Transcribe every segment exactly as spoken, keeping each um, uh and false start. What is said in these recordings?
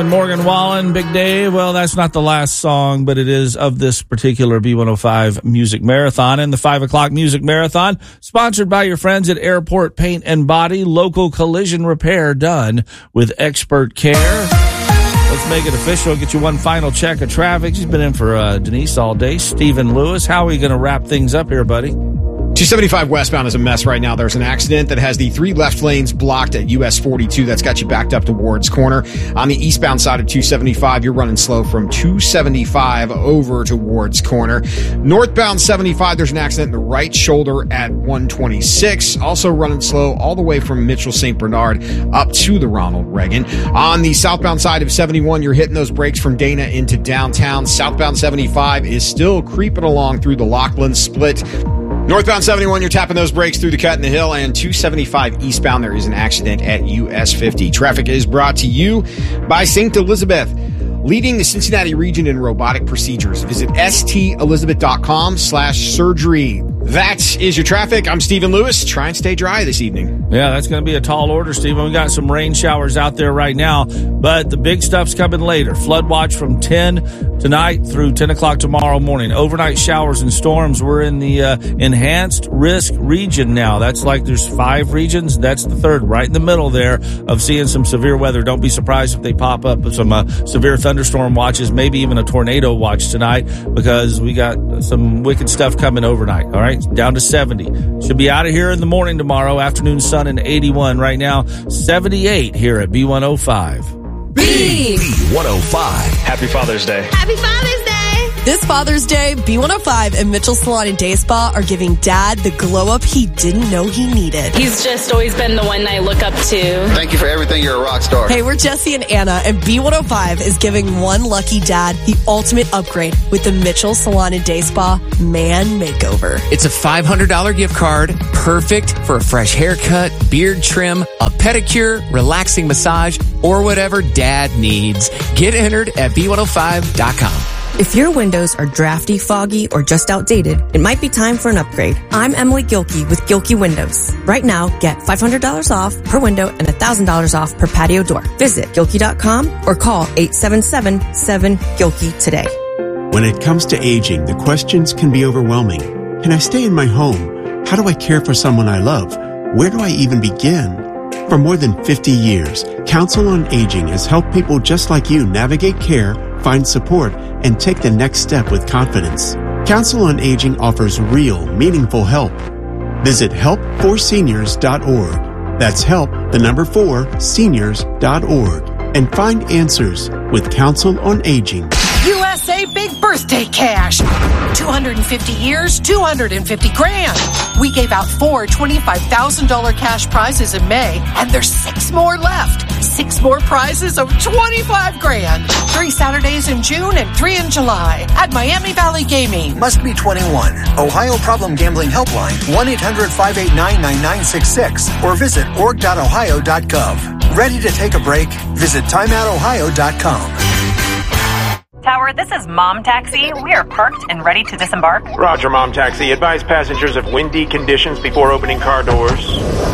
Morgan Wallen, Big Dave. Well, that's not the last song, but it is of this particular B one oh five Music Marathon. And the five o'clock Music Marathon, sponsored by your friends at Airport Paint and Body, local collision repair done with expert care. Let's make it official. Get you one final check of traffic. She's been in for uh, Denise all day. Stephen Lewis, how are we going to wrap things up here, buddy? two seventy-five westbound is a mess right now. There's an accident that has the three left lanes blocked at U S forty-two. That's got you backed up to Ward's Corner. On the eastbound side of two seventy-five, you're running slow from two seventy-five over to Ward's Corner. Northbound seventy-five, there's an accident in the right shoulder at one twenty-six. Also running slow all the way from Mitchell Saint Bernard up to the Ronald Reagan. On the southbound side of seventy-one, you're hitting those brakes from Dana into downtown. Southbound seventy-five is still creeping along through the Lockland split. Northbound seventy-one, you're tapping those brakes through the cut in the hill, and two seventy-five eastbound, there is an accident at U S fifty. Traffic is brought to you by Saint Elizabeth, leading the Cincinnati region in robotic procedures. Visit stelizabeth.com slash surgery. That is your traffic. I'm Stephen Lewis. Try and stay dry this evening. Yeah, that's going to be a tall order, Stephen. We got some rain showers out there right now, but the big stuff's coming later. Flood watch from ten tonight through ten o'clock tomorrow morning. Overnight showers and storms. We're in the uh, enhanced risk region now. That's like there's five regions. That's the third, right in the middle there of seeing some severe weather. Don't be surprised if they pop up with some uh, severe thunderstorm watches, maybe even a tornado watch tonight, because we got some wicked stuff coming overnight. All right, down to seventy. Should be out of here in the morning tomorrow. Afternoon sun and eighty-one. Right now, seventy-eight here at B one oh five. B one oh five. Happy Father's Day. Happy Father's Day. This Father's Day, B one oh five and Mitchell Salon and Day Spa are giving Dad the glow-up he didn't know he needed. He's just always been the one I look up to. Thank you for everything. You're a rock star. Hey, we're Jesse and Anna, and B one oh five is giving one lucky dad the ultimate upgrade with the Mitchell Salon and Day Spa Man Makeover. It's a five hundred dollars gift card, perfect for a fresh haircut, beard trim, a pedicure, relaxing massage, or whatever Dad needs. Get entered at B one oh five dot com. If your windows are drafty, foggy, or just outdated, it might be time for an upgrade. I'm Emily Gilkey with Gilkey Windows. Right now, get five hundred dollars off per window and one thousand dollars off per patio door. Visit Gilkey dot com or call eight seven seven, seven, Gilkey today. When it comes to aging, the questions can be overwhelming. Can I stay in my home? How do I care for someone I love? Where do I even begin? For more than fifty years, Council on Aging has helped people just like you navigate care, find support, and take the next step with confidence. Council on Aging offers real, meaningful help. Visit help for seniors dot org. That's help, the number four, seniors dot org. And find answers with Council on Aging. U S A Big Birthday Cash. two hundred fifty years, two hundred fifty grand. We gave out four twenty-five thousand dollars cash prizes in May, and there's six more left. Six more prizes of twenty-five grand. Three Saturdays in June and three in July at Miami Valley Gaming. Must be twenty-one. Ohio Problem Gambling Helpline, one eight hundred, five eight nine, nine nine six six, or visit org dot ohio dot gov. Ready to take a break? Visit time out ohio dot com. Tower, this is Mom Taxi. We are parked and ready to disembark. Roger, Mom Taxi. Advise passengers of windy conditions before opening car doors.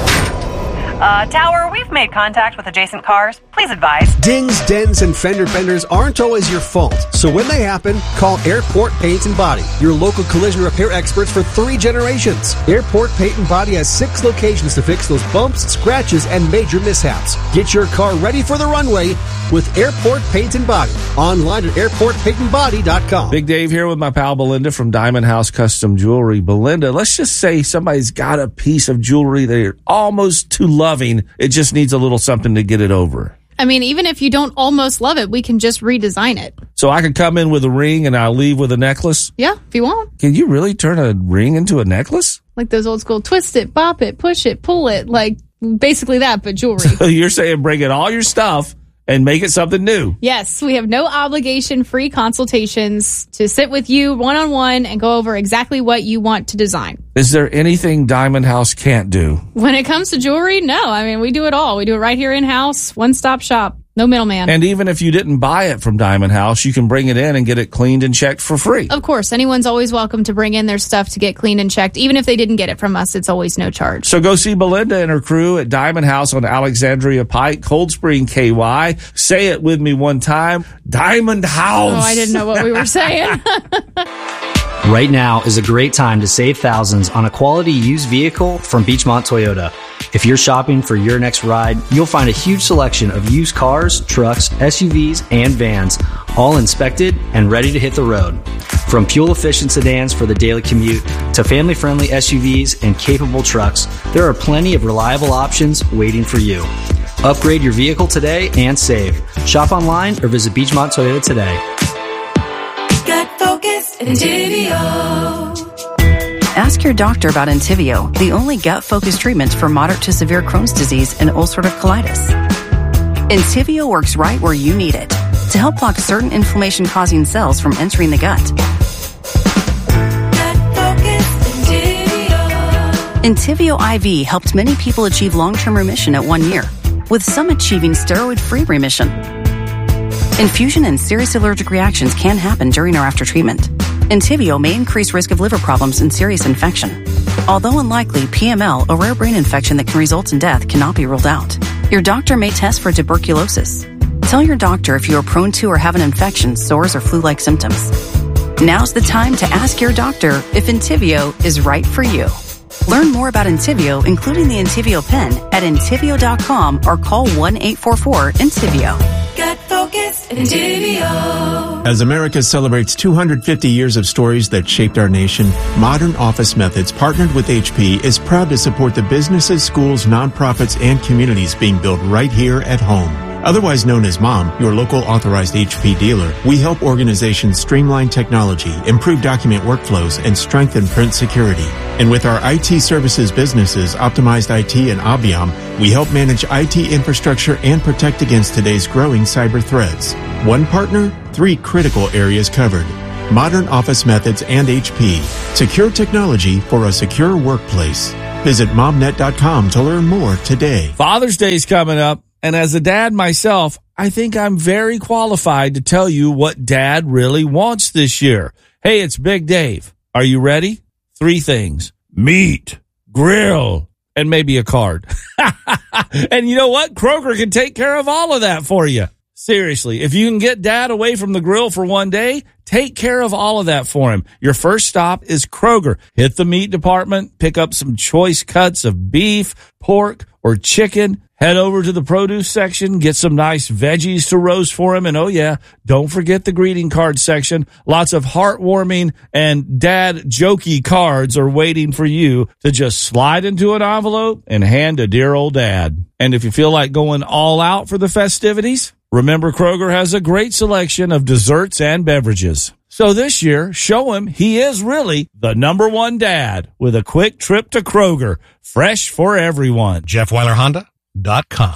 Uh, Tower, we've made contact with adjacent cars. Please advise. Dings, dents, and fender benders aren't always your fault. So when they happen, call Airport Paint and Body, your local collision repair experts for three generations. Airport Paint and Body has six locations to fix those bumps, scratches, and major mishaps. Get your car ready for the runway with Airport Paint and Body. Online at airport paint and body dot com. Big Dave here with my pal Belinda from Diamond House Custom Jewelry. Belinda, let's just say somebody's got a piece of jewelry they're almost too loving. It just needs a little something to get it over. I mean, even if you don't almost love it, we can just redesign it. So I could come in with a ring and I'll leave with a necklace? Yeah, if you want. Can you really turn a ring into a necklace? Like those old school twist it, bop it, push it, pull it, like basically that, but jewelry. So you're saying bring in all your stuff and make it something new. Yes, we have no obligation, free consultations to sit with you one-on-one and go over exactly what you want to design. Is there anything Diamond House can't do? When it comes to jewelry, no. I mean, we do it all. We do it right here in-house, one-stop shop. No middleman. And even if you didn't buy it from Diamond House, you can bring it in and get it cleaned and checked for free. Of course, anyone's always welcome to bring in their stuff to get cleaned and checked. Even if they didn't get it from us, it's always no charge. So go see Belinda and her crew at Diamond House on Alexandria Pike, Cold Spring, K Y. Say it with me one time. Diamond House. Oh, I didn't know what we were saying. Right now is a great time to save thousands on a quality used vehicle from Beachmont Toyota. If you're shopping for your next ride, you'll find a huge selection of used cars, trucks, S U Vs, and vans, all inspected and ready to hit the road. From fuel-efficient sedans for the daily commute to family-friendly S U Vs and capable trucks, there are plenty of reliable options waiting for you. Upgrade your vehicle today and save. Shop online or visit Beachmont Toyota today. Gut Focus Entivio. Ask your doctor about Entivio, the only gut-focused treatment for moderate to severe Crohn's disease and ulcerative colitis. Entivio works right where you need it to help block certain inflammation-causing cells from entering the gut. Entivio I V helped many people achieve long-term remission at one year, with some achieving steroid-free remission. Infusion and serious allergic reactions can happen during or after treatment. Entivio may increase risk of liver problems and serious infection. Although unlikely, P M L, a rare brain infection that can result in death, cannot be ruled out. Your doctor may test for tuberculosis. Tell your doctor if you are prone to or have an infection, sores, or flu-like symptoms. Now's the time to ask your doctor if Entivio is right for you. Learn more about Entivio, including the Entivio pen, at Entivio dot com or call one eight four four Entivio. Gut Focus Entivio. As America celebrates two hundred fifty years of stories that shaped our nation, Modern Office Methods, partnered with H P, is proud to support the businesses, schools, nonprofits, and communities being built right here at home. Otherwise known as MOM, your local authorized H P dealer, we help organizations streamline technology, improve document workflows, and strengthen print security. And with our I T services businesses, Optimized I T and Aviom, we help manage I T infrastructure and protect against today's growing cyber threats. One partner, three critical areas covered. Modern Office Methods and H P. Secure technology for a secure workplace. Visit momnet dot com to learn more today. Father's Day is coming up. And as a dad myself, I think I'm very qualified to tell you what Dad really wants this year. Hey, it's Big Dave. Are you ready? Three things. Meat, grill, and maybe a card. And you know what? Kroger can take care of all of that for you. Seriously, if you can get Dad away from the grill for one day, take care of all of that for him. Your first stop is Kroger. Hit the meat department, pick up some choice cuts of beef, pork, or chicken. Head over to the produce section, get some nice veggies to roast for him. And oh yeah, don't forget the greeting card section. Lots of heartwarming and dad jokey cards are waiting for you to just slide into an envelope and hand to dear old Dad. And if you feel like going all out for the festivities, remember Kroger has a great selection of desserts and beverages. So this year, show him he is really the number one dad with a quick trip to Kroger. Fresh for everyone. Jeff Weiler Honda. Dot com.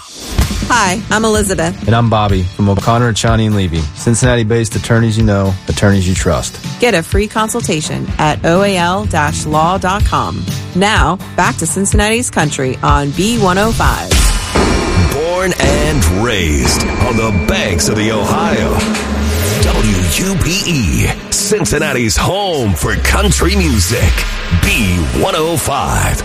Hi, I'm Elizabeth. And I'm Bobby from O'Connor, Chani and Levy. Cincinnati-based attorneys you know, attorneys you trust. Get a free consultation at O A L law dot com. Now, back to Cincinnati's Country on B one oh five. Born and raised on the banks of the Ohio. W U P E, Cincinnati's home for country music. B one oh five.